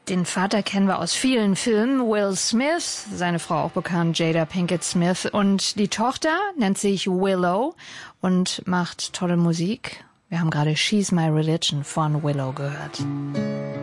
Den Vater kennen wir aus vielen Filmen, Will Smith, seine Frau auch bekannt, Jada Pinkett Smith. Und die Tochter nennt sich Willow und macht tolle Musik. Wir haben gerade She's My Religion von Willow gehört.